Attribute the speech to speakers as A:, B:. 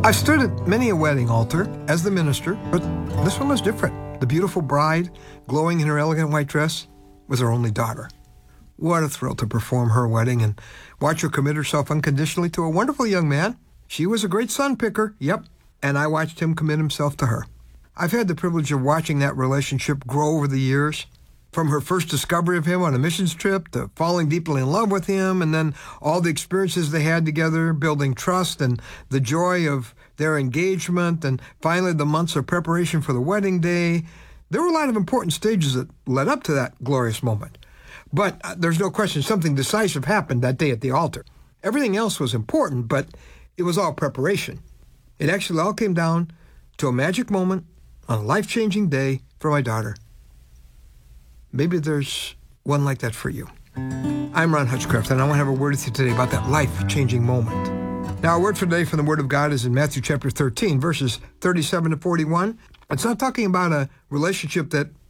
A: I've stood at many a wedding altar as the minister, but this one was different. The beautiful bride, glowing in her elegant white dress, was her only daughter. What a thrill to perform her wedding and watch her commit herself unconditionally to a wonderful young man. She was a great sun picker, yep, and I watched him commit himself to her. I've had the privilege of watching that relationship grow over the years, from her first discovery of him on a missions trip to falling deeply in love with him, and then all the experiences they had together, building trust and the joy of their engagement, and finally the months of preparation for the wedding day. There were a lot of important stages that led up to that glorious moment. But there's no question something decisive happened that day at the altar. Everything else was important, but it was all preparation. It actually all came down to a magic moment on a life-changing day for my daughter. Maybe there's one like that for you. I'm Ron Hutchcraft, and I want to have a word with you today about that life-changing moment. Now, our word for today from the Word of God is in Matthew chapter 13, verses 37 to 41. It's not talking about a relationship that